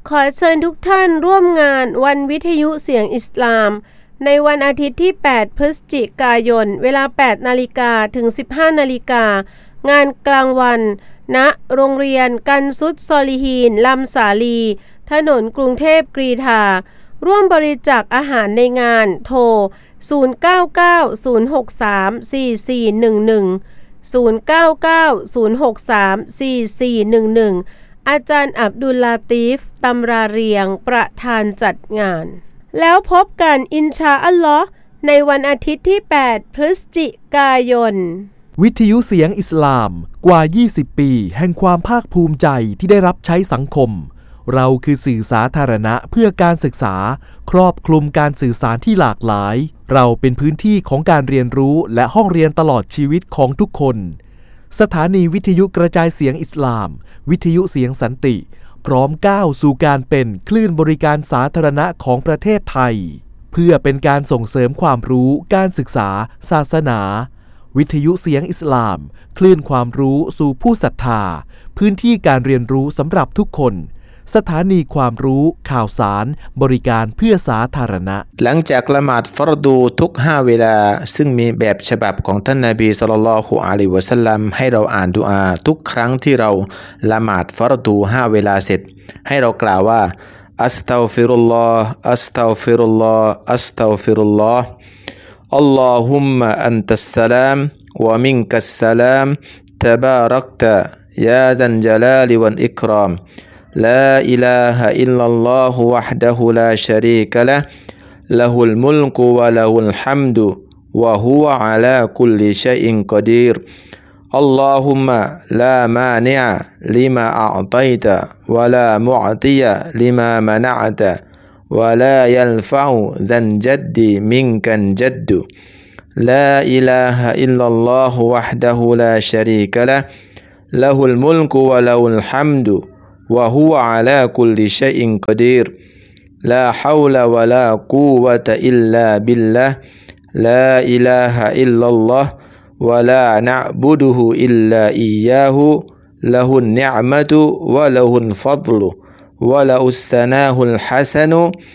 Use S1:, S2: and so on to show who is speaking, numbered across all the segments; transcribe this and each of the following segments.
S1: ขอเชิญทุกท่านร่วมงานวันวิทยุเสียงอิสลามในวันอาทิตย์ที่ 8 พฤศจิกายน เวลา 8 นาฬิกาถึง 15 นาฬิกา งานกลางวัน ณ โรงเรียนกันซุดซอลิฮีน ลำสาลี ถนนกรุงเทพกรีฑาร่วมบริจาคอาหารในงาน โทร 0990634411 0990634411 อาจารย์อับดุลลาตีฟ ตำราเรียง ประธานจัดงาน แล้วพบกันอินชาอัลลอฮ์ในวันอาทิตย์ที่ 8 พฤศจิกายน
S2: วิทยุเสียงอิสลามกว่า 20 ปีแห่งความภาคภูมิใจที่ได้รับใช้สังคม เราคือสื่อสาธารณะเพื่อการศึกษาครอบคลุมการสื่อสารที่หลากหลายเราเป็นพื้นที่ของการเรียนรู้และห้องเรียนตลอดชีวิตของทุกคนสถานีวิทยุกระจายเสียงอิสลามวิทยุเสียงสันติพร้อมก้าวสู่การเป็นคลื่นบริการสาธารณะของประเทศไทยเพื่อเป็นการส่งเสริมความรู้การศึกษาศาสนาวิทยุเสียงอิสลามคลื่นความรู้สู่ผู้ศรัทธาพื้นที่การเรียนรู้สำหรับทุกคนสถานีความรู้ข่าวสารบริการเพื่อสาธารณะ
S3: หลังจากละหมาดฟารดูทุก5เวลาซึ่งมีแบบฉบับของท่านนบีศ็อลลัลลอฮุอะลัยฮิวะซัลลัมให้เราอ่านดุอาทุกครั้งที่เราละหมาดฟารดู5เวลาเสร็จให้เรากล่าวว่าอัสตัฆฟิรุลลอฮ์อัสตัฆฟิรุลลอฮ์อัสตัฆฟิรุลลอฮ์อัลลอฮุมมะอันตัสสลามวะมินกัสสลามตะบารักตะยาซัลญะลาลิวัลอิกรามلا إله إلا الله وحده لا شريك له له الملك وله الحمد وهو على كل شيء قدير اللهم لا مانع لما أعطيت ولا معطي لما منعت ولا ينفع ذا الجد منك الجد لا إله إلا الله وحده لا شريك له له الملك وله الحمد وهو على كل شيء قدير لا حول ولا قوة إلا بالله لا إله إلا الله ولا نعبده إلا إياه له النعمة وله الفضل وله الثناء الحسن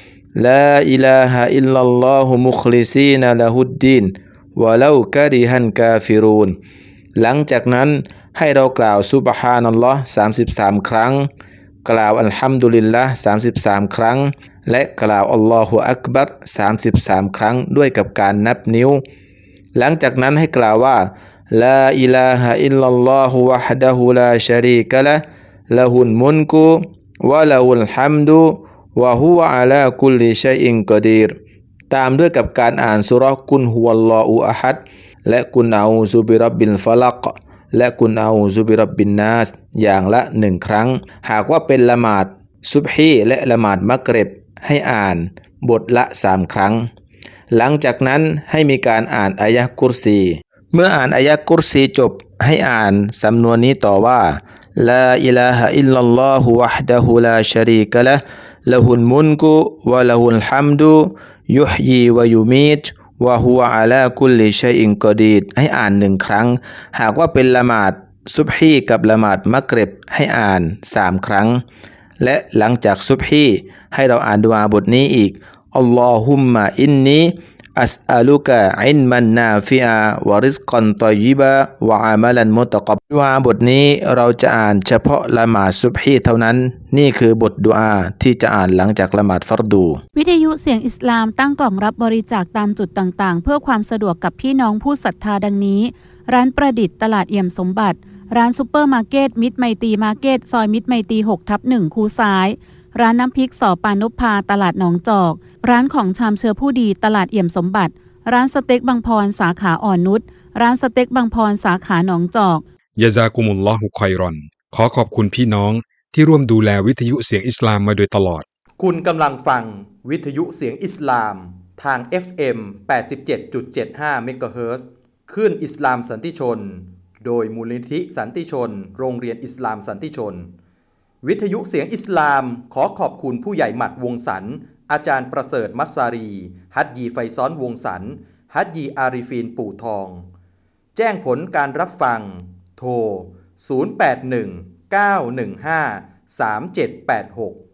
S3: لا إله إلا الله مخلصين له الدين ولو كره الكافرون หลังจากนั้นให้เรากล่าวซุบฮานัลลอฮ์33 ครั้งกล่าวอัลฮัมดุลิลละห์33 ครั้งและกล่าวอัลลอฮุอักบัร33 ครั้งด้วยกับการนับนิ้วหลังจากนั้นให้กล่าวว่าลาอิลาฮะอิลลัลลอฮุวะฮ์ดะฮูลาชะรีกะละห์ละฮุลมุลกุวะละฮุลฮัมดุวะฮุวะอะลาคุลลิชัยอินกอดีรตามด้วยกับการอ่านซูเราะห์กุลฮุวัลลอฮุอะฮัดและกุลอาอูซุบิร็อบบิลฟะลักและกุลอาอูซุบิร็อบบินนาสอย่างละ1 ครั้งหากว่าเป็นละหมาดซุบฮีและละหมาดมักริบให้อ่านบทละ3 ครั้งหลังจากนั้นให้มีการอ่านอายะห์กุรซีเมื่ออ่านอายะห์กุรซีจบให้อ่านสำนวนนี้ต่อว่าลาอิลาฮะอิลลัลลอฮุวะฮ์ดะฮูลาชะรีกะละห์ละฮุลมุลกุวะละฮุลฮัมดุยุฮยีวะยุมีตวะฮุวะอะลาคุลลิชัยอินกอดีรให้อ่าน1 ครั้งหากว่าเป็นละหมาดซุบฮีกับละหมาดมักริบให้อ่าน3 ครั้งและหลังจากซุบฮีให้เราอ่านดุอาบทนี้อีกอัลลอฮุมมะอินนีอัสอะลุกะอิลมันนาฟิอะวะริซกันฏอยยิบะวะอามัลันมุตะกับดุอาบทนี้เราจะอ่านเฉพาะละหมาดซุบฮีเท่านั้นนี่คือบทดุอาที่จะอ่านหลังจากละหมาดฟัรดู
S4: วิทยุเสียงอิสลามตั้งกล่องรับบริจาคตามจุดต่างๆเพื่อความสะดวกกับพี่น้องผู้ศรัทธาดังนี้ร้านประดิษฐ์ตลาดเอี่ยมสมบัติร้านซุปเปอร์มาร์เก็ตมิตรไมตรีมาร์เก็ตซอยมิตรไมตรี 6/1 คูซ้ายร้านน้ำพริกสอปานุพาตลาดหนองจอกร้านของชามเชื้อผู้ดีตลาดเอี่ยมสมบัติร้านสเต็กบางพรสาขาอ่อนนุชร้านสเต็กบางพรสาขาหนองจอก
S5: ยะซากุมุลลอฮุค็อยรอนขอขอบคุณพี่น้องที่ร่วมดูแลวิทยุเสียงอิสลามมาโดยตลอด
S6: คุณกำลังฟังวิทยุเสียงอิสลามทาง FM 87.75 เมกะเฮิรตซ์คลื่นอิสลามสันติชนโดยมูลนิธิสันติชนโรงเรียนอิสลามสันติชนวิทยุเสียงอิสลามขอขอบคุณผู้ใหญ่หมัดวงสรรอาจารย์ประเสริฐมัสซารีฮัจญีไฟซ้อนวงสรรฮัจญีอาริฟีนปู่ทองแจ้งผลการรับฟังโทร 0819153786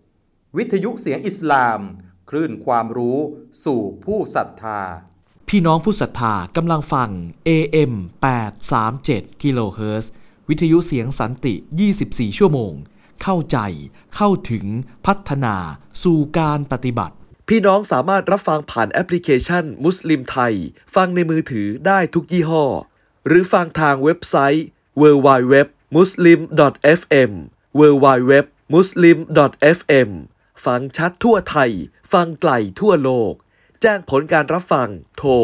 S6: วิทยุเสียงอิสลามคลื่นความรู้สู่ผู้ศรัทธา
S2: พี่น้องผู้ศรัทธากำลังฟัง AM 837 กิโลเฮิรตซ์ วิทยุเสียงสันติ 24 ชั่วโมง เข้าใจ เข้าถึง พัฒนา สู่การปฏิบัติ พี่น้องสามารถรับฟังผ่านแอปพลิเคชันมุสลิมไทย ฟังในมือถือได้ทุกยี่ห้อ หรือฟังทางเว็บไซต์ www.muslim.fm www.muslim.fm ฟังชัดทั่วไทย ฟังไกลทั่วโลก แจ้งผลการรับฟังโทร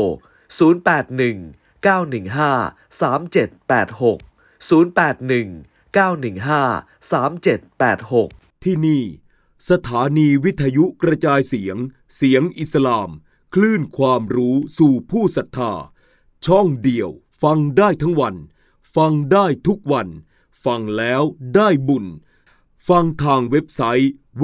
S2: 081-915-3786
S7: ที่นี่สถานีวิทยุกระจายเสียงอิสลามคลื่นความรู้สู่ผู้ศรัทธาช่องเดียวฟังได้ทั้งวันฟังได้ทุกวันฟังแล้วได้บุญฟังทางเว็บไซต์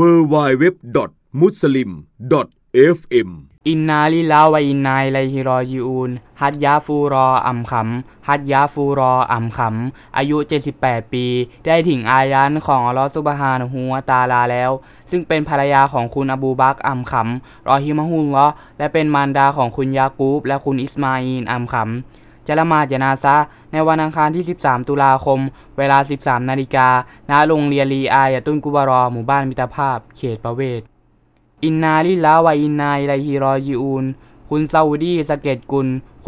S7: www.muslim.fm
S8: อินนาลิลลาห์วะอินนาอิลัยฮิรอญิอูนฮัจญาฟูรออัมขำฮัจญาฟูรออัมขำอายุ78ปีได้ถึงอายันของอัลเลาะห์ซุบฮานะฮูวะตะอาลาแล้วซึ่งเป็นภรรยาของคุณอบูบักรอัมขำรอฮิมะฮุลลอฮ์และเป็นมารดาของคุณยากูบและคุณอิสมาอีลอัมขำจะละหมาดญะนาซะห์ในวันอังคารที่13ตุลาคมเวลา 13:00 น.ณโรงเรียนลีอายะตุนกุบารอหมู่บ้านมิตรภาพเขตประเวศอินนาลิลลาห์วะอินนาอิลัยฮิรอญิอูนคุณซาอุดีสะเก็ดกุล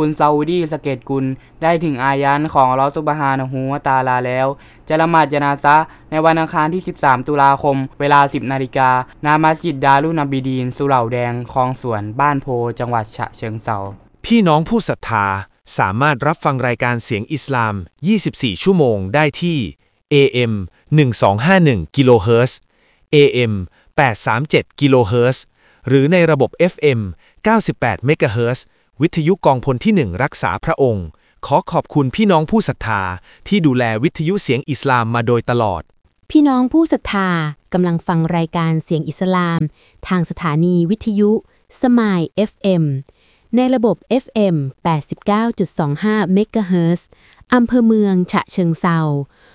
S8: ได้ถึงอายันของอัลเลาะห์ซุบฮานะฮูวะตะอาลาแล้วจะละหมาดญะนาซะห์ในวันอังคารที่13ตุลาคมเวลา 10:00 น.ณมัสยิดดารุนนบีดีนสุเหร่าแดงคลองสวนบ้านโพจังหวัดฉะเชิงเทรา
S9: พี่น้องผู้ศรัทธาสามารถรับฟังรายการเสียงอิสลาม 24 ชั่วโมงได้ที่ AM 1251 กิโลเฮิรตซ์ AM 837 กิโลเฮิรตซ์ หรือในระบบ FM 98 เมกะเฮิรตซ์ วิทยุกองพลที่ 1 รักษาพระองค์ขอขอบคุณพี่น้องผู้ศรัทธาที่ดูแลวิทยุเสียงอิสลามมาโดยตลอด
S10: พี่น้องผู้ศรัทธากำลังฟังรายการเสียงอิสลามทางสถานีวิทยุสมาย FM ในระบบ FM 89.25 เมกะเฮิรตซ์ อำเภอเมืองฉะเชิงเทรา